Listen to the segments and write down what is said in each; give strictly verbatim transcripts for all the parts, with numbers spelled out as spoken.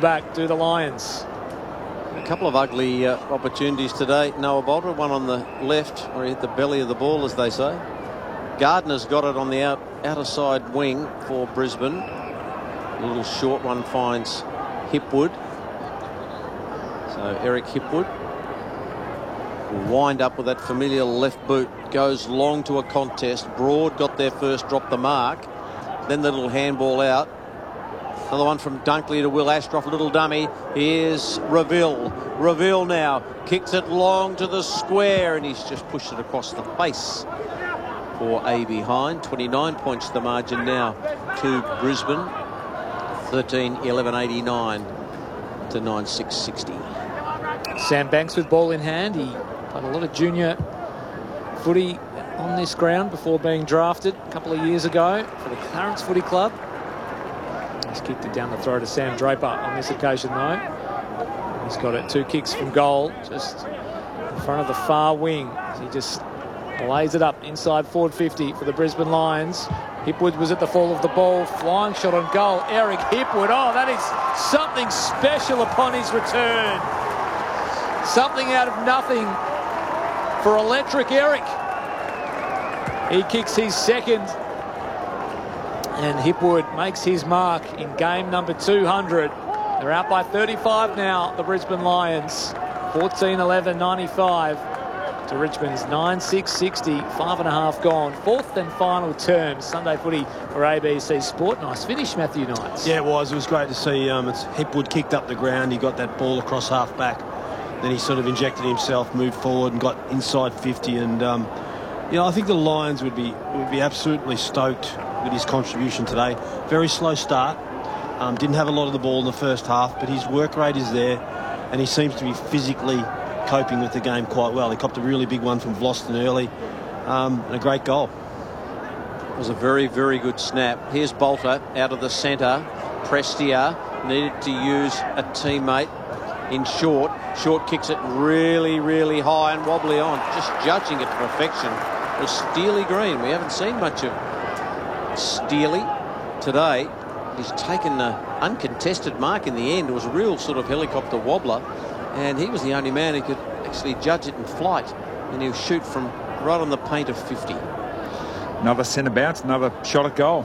back do the Lions. A couple of ugly uh, opportunities today. Noah Bolter, one on the left where he hit the belly of the ball, as they say. Gardner's got it on the out, outer side wing for Brisbane. A little short one finds Hipwood. So Eric Hipwood will wind up with that familiar left boot. Goes long to a contest. Broad got there first, dropped the mark. Then the little handball out. Another one from Dunkley to Will Ashcroft, little dummy. Here's Reville. Reville now kicks it long to the square, and he's just pushed it across the face for A behind. twenty-nine points the margin now to Brisbane. thirteen eleven eighty-nine to nine six sixty. Sam Banks with ball in hand. He played a lot of junior footy on this ground before being drafted a couple of years ago for the Clarence Footy Club. He's kicked it down the throw to Sam Draper on this occasion, though. He's got it two kicks from goal, just in front of the far wing. He just lays it up inside forward fifty for the Brisbane Lions. Hipwood was at the fall of the ball. Flying shot on goal. Eric Hipwood. Oh, that is something special upon his return. Something out of nothing for Electric Eric. He kicks his second. And Hipwood makes his mark in game number two hundred. They're out by thirty-five now, the Brisbane Lions. fourteen eleven ninety-five to Richmond's nine six sixty. Five and a half gone. Fourth and final term. Sunday footy for A B C Sport. Nice finish, Matthew Knights. Yeah, it was. It was great to see. Um, it's Hipwood kicked up the ground. He got that ball across half back. Then he sort of injected himself, moved forward and got inside fifty. And, um, you know, I think the Lions would be, would be absolutely stoked with his contribution today. Very slow start. Um, didn't have a lot of the ball in the first half, but his work rate is there, and he seems to be physically coping with the game quite well. He copped a really big one from Vlosten early, um, and a great goal. It was a very, very good snap. Here's Bolter out of the centre. Prestia needed to use a teammate in short. Short kicks it really, really high and wobbly on, just judging it to perfection. It was Steely Green. We haven't seen much of Steely today. He's taken an uncontested mark in the end. It was a real sort of helicopter wobbler, and he was the only man who could actually judge it in flight, and he'll shoot from right on the paint of fifty. Another centre bounce, another shot at goal.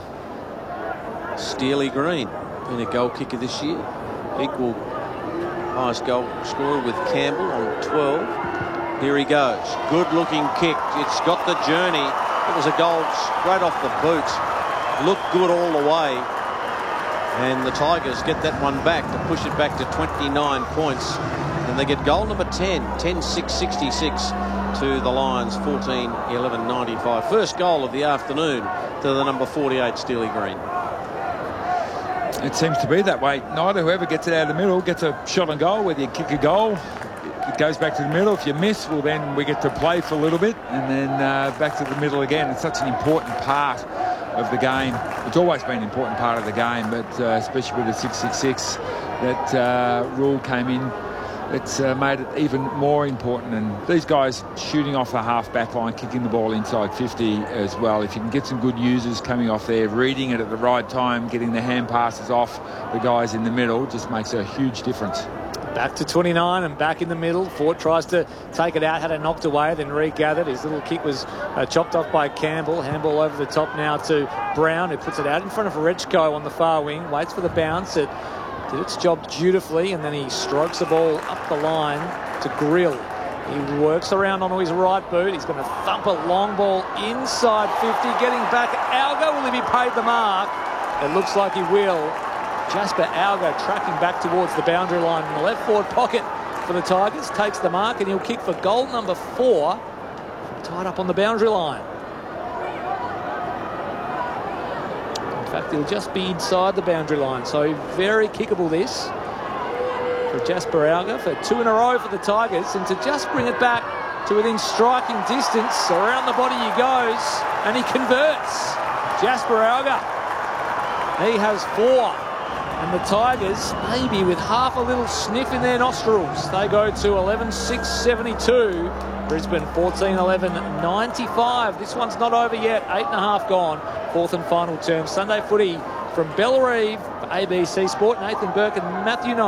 Steely Green been a goal kicker this year, equal highest goal scorer with Campbell on twelve. Here he goes, good looking kick. It's got the journey. It was a goal straight off the boot. Looked good all the way. And the Tigers get that one back to push it back to twenty-nine points. And they get goal number ten, ten six sixty-six to the Lions, fourteen eleven ninety-five. First goal of the afternoon to the number forty-eight, Steely Green. It seems to be that way. Neither whoever gets it out of the middle gets a shot on goal, whether you kick a goal. It goes back to the middle. If you miss, well, then we get to play for a little bit and then uh, back to the middle again. It's such an important part of the game. It's always been an important part of the game, but uh, especially with the six six six, that uh, rule came in. It's uh, made it even more important. And these guys shooting off the half-back line, kicking the ball inside fifty as well. If you can get some good users coming off there, reading it at the right time, getting the hand passes off the guys in the middle, just makes a huge difference. Back to twenty-nine and back in the middle. Ford tries to take it out, had it knocked away, then regathered. His little kick was uh, chopped off by Campbell. Handball over the top now to Brown, who puts it out in front of Rechko on the far wing. Waits for the bounce. It did its job dutifully, and then he strokes the ball up the line to Grill. He works around onto his right boot. He's going to thump a long ball inside fifty. Getting back. Alga, will he be paid the mark? It looks like he will. Jasper Alga tracking back towards the boundary line in the left forward pocket for the Tigers. Takes the mark, and he'll kick for goal number four. Tied up on the boundary line. In fact, he'll just be inside the boundary line. So very kickable this for Jasper Alga for two in a row for the Tigers. And to just bring it back to within striking distance, around the body he goes, and he converts. Jasper Alga. He has four. And the Tigers, maybe with half a little sniff in their nostrils, they go to eleven six seventy-two. Brisbane fourteen eleven ninety-five. This one's not over yet. Eight and a half gone. Fourth and final term. Sunday footy from Bellerive. A B C Sport. Nathan Burke and Matthew Knight.